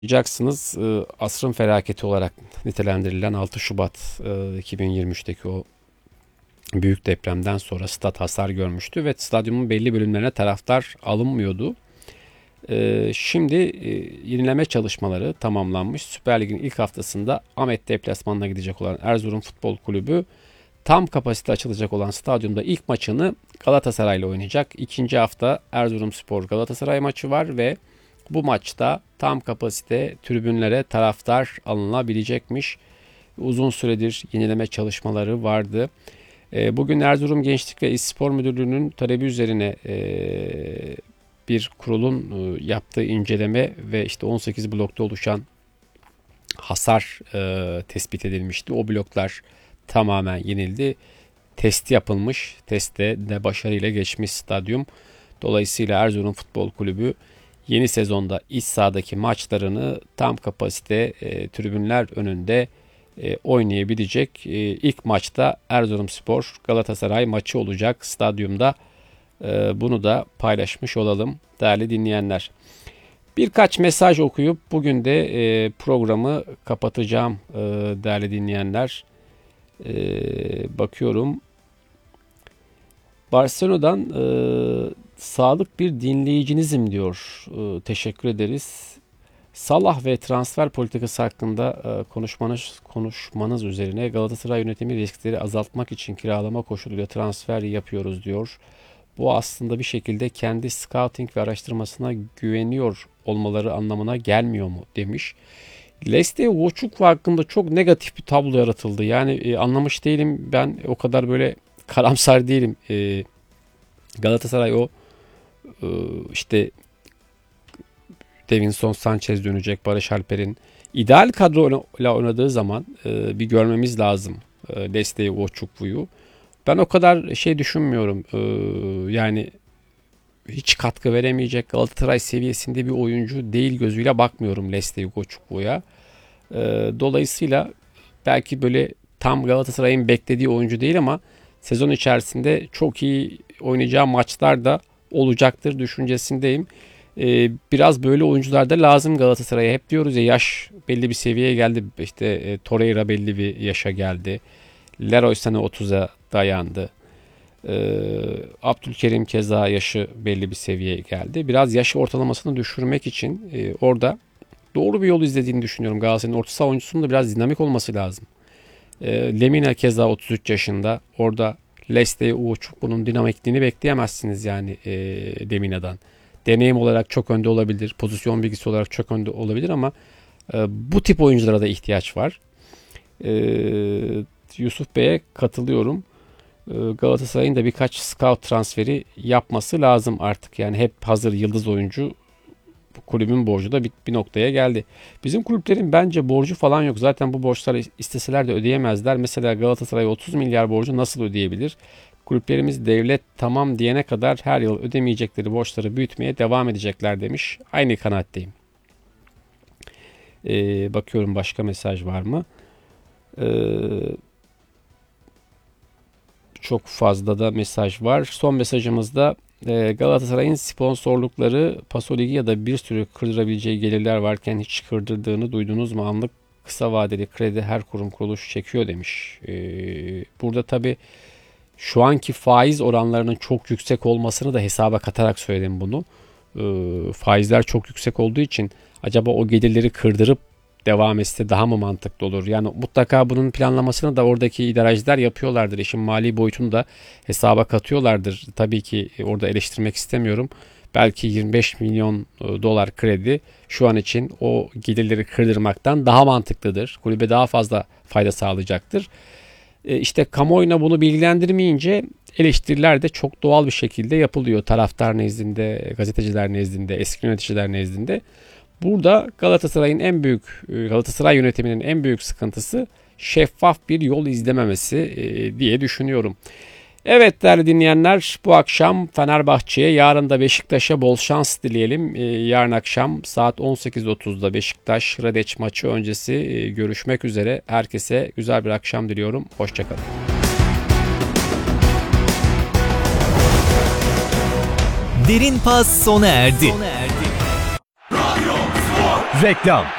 Hatırlayacaksınız, asrın felaketi olarak nitelendirilen 6 Şubat 2023'teki o büyük depremden sonra stat hasar görmüştü ve stadyumun belli bölümlerine taraftar alınmıyordu. Şimdi yenileme çalışmaları tamamlanmış. Süper Lig'in ilk haftasında Ahmet deplasmanına gidecek olan Erzurum Futbol Kulübü tam kapasite açılacak olan stadyumda ilk maçını Galatasaray'la oynayacak. İkinci hafta Erzurumspor Galatasaray maçı var ve bu maçta tam kapasite tribünlere taraftar alınabilecekmiş. Uzun süredir yenileme çalışmaları vardı. Bugün Erzurum Gençlik ve İspor Müdürlüğü'nün talebi üzerine bir kurulun yaptığı inceleme ve işte 18 blokta oluşan hasar tespit edilmişti. O bloklar tamamen yenildi. Testi yapılmış. Testte de başarıyla geçmiş stadyum. Dolayısıyla Erzurum Futbol Kulübü yeni sezonda iç sahadaki maçlarını tam kapasite tribünler önünde oynayabilecek. İlk maçta Erzurumspor Galatasaray maçı olacak stadyumda. Bunu da paylaşmış olalım değerli dinleyenler. Birkaç mesaj okuyup bugün de programı kapatacağım değerli dinleyenler. Bakıyorum. Barcelona'dan sağlık bir dinleyicinizim diyor. Teşekkür ederiz. Salah ve transfer politikası hakkında konuşmanız üzerine Galatasaray yönetimi riskleri azaltmak için kiralama koşuluyla transfer yapıyoruz diyor. Bu aslında bir şekilde kendi scouting ve araştırmasına güveniyor olmaları anlamına gelmiyor mu demiş. Leste Voçukwu hakkında çok negatif bir tablo yaratıldı. Yani anlamış değilim. Ben o kadar böyle karamsar değilim. Galatasaray o işte Davinson Sanchez dönecek, Barış Alper'in ideal kadroyla oynadığı zaman bir görmemiz lazım Leste Voçukwu'yu. Ben o kadar şey düşünmüyorum. Yani hiç katkı veremeyecek Galatasaray seviyesinde bir oyuncu değil gözüyle bakmıyorum Leste Voçukwu'ya. Dolayısıyla belki böyle tam Galatasaray'ın beklediği oyuncu değil ama sezon içerisinde çok iyi oynayacağı maçlar da olacaktır düşüncesindeyim. Biraz böyle oyuncular da lazım Galatasaray'a. Hep diyoruz ya yaş belli bir seviyeye geldi. İşte Torreira belli bir yaşa geldi. Leroy Sané 30'a dayandı. Abdülkerim keza yaşı belli bir seviyeye geldi. Biraz yaş ortalamasını düşürmek için orada doğru bir yol izlediğini düşünüyorum. Galatasaray'ın orta saha oyuncusunun da biraz dinamik olması lazım. Lemina keza 33 yaşında. Orada Leste Uğurçuklu'nun dinamikliğini bekleyemezsiniz yani Lemina'dan. Deneyim olarak çok önde olabilir. Pozisyon bilgisi olarak çok önde olabilir ama bu tip oyunculara da ihtiyaç var. Yusuf Bey'e katılıyorum. Galatasaray'ın da birkaç scout transferi yapması lazım artık. Yani hep hazır yıldız oyuncu kulübün borcu da bir noktaya geldi. Bizim kulüplerin bence borcu falan yok. Zaten bu borçları isteseler de ödeyemezler. Mesela Galatasaray 30 milyar borcu nasıl ödeyebilir? Kulüplerimiz devlet tamam diyene kadar her yıl ödemeyecekleri borçları büyütmeye devam edecekler demiş. Aynı kanaatteyim. Bakıyorum başka mesaj var mı? Çok fazla da mesaj var. Son mesajımızda Galatasaray'ın sponsorlukları Paso Ligi ya da bir sürü kırdırabileceği gelirler varken hiç kırdırdığını duydunuz mu? Anlık kısa vadeli kredi her kurum kuruluş çekiyor demiş. Burada tabii şu anki faiz oranlarının çok yüksek olmasını da hesaba katarak söyledim bunu. Faizler çok yüksek olduğu için acaba o gelirleri kırdırıp devam etse daha mı mantıklı olur? Yani mutlaka bunun planlamasını da oradaki idareciler yapıyorlardır. İşin mali boyutunu da hesaba katıyorlardır. Tabii ki orada eleştirmek istemiyorum. Belki 25 milyon dolar kredi şu an için o gelirleri kırdırmaktan daha mantıklıdır. Kulübe daha fazla fayda sağlayacaktır. İşte kamuoyuna bunu bilgilendirmeyince eleştiriler de çok doğal bir şekilde yapılıyor. Taraftar nezdinde, gazeteciler nezdinde, eski yöneticiler nezdinde. Burada Galatasaray yönetiminin en büyük sıkıntısı şeffaf bir yol izlememesi diye düşünüyorum. Evet değerli dinleyenler, bu akşam Fenerbahçe'ye, yarın da Beşiktaş'a bol şans dileyelim. Yarın akşam saat 18.30'da Beşiktaş Hradeç maçı öncesi görüşmek üzere. Herkese güzel bir akşam diliyorum. Hoşçakalın. Derin Pas sona erdi. Reklam.